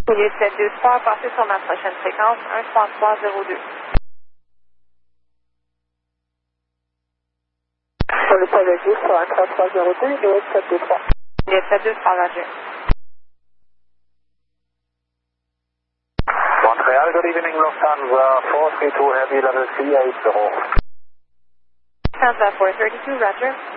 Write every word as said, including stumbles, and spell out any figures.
Juliette sept deux trois, passez sur ma prochaine séquence, un trois trois zéro deux. Sur le pôle dix sur un trois trois zéro deux, Juliette sept deux trois. Juliette sept deux trois, Roger. Montreal, good evening, Lufthansa four three two Heavy, level three eight zero. Lufthansa four three two, Roger.